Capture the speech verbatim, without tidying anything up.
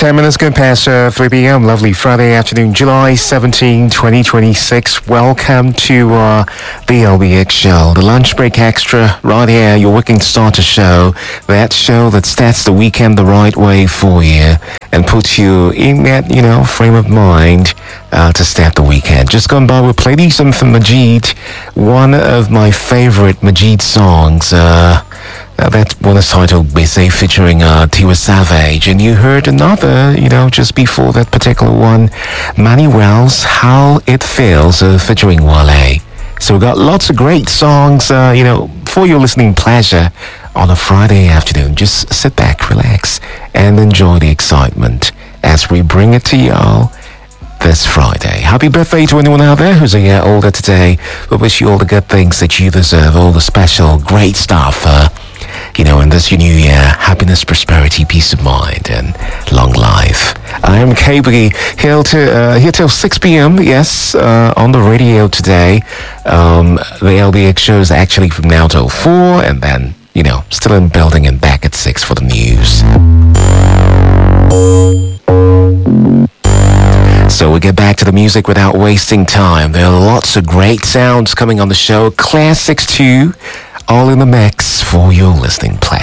ten minutes gone past uh, three p.m. Lovely Friday afternoon, July seventeenth, twenty twenty-six. Welcome to uh, the L B X show, the lunch break extra, right here, your weekend starter show. That show that starts the weekend the right way for you and puts you in that, you know, frame of mind uh, to start the weekend. Just gone by, we played you some from Majid, one of my favorite Majid songs. Uh, Uh, that one is titled Busy, featuring uh, Tiwa Savage, and you heard another, you know, just before that particular one, Manny Wells, How It Feels, uh, featuring Wale. So we got lots of great songs, uh, you know, for your listening pleasure on a Friday afternoon. Just sit back, relax, and enjoy the excitement as we bring it to y'all this Friday. Happy birthday to anyone out there who's a year older today. We wish you all the good things that you deserve, all the special, great stuff, uh, you know, in this new year. Happiness, prosperity, peace of mind, and long life. I am K B, here till, uh, here till six p.m, yes, uh, on the radio today. Um, the L B X show is actually from now till four, and then, you know, still in building and back at six for the news. So we get back to the music without wasting time. There are lots of great sounds coming on the show. Classics too, all in the mix for your listening pleasure.